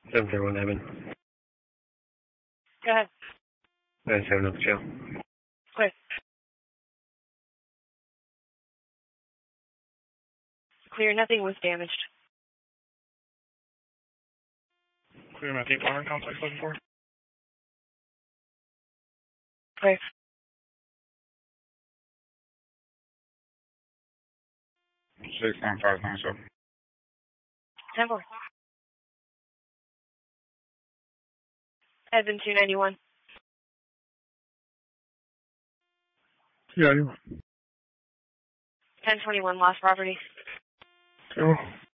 701 Evan. Go ahead. 97 up jail. Clear. Clear, nothing was damaged. Clear, Matthew. Power and contact 74. Clear. Six 9597. 10-4. Evan 291. 291. 1021, lost property. Okay.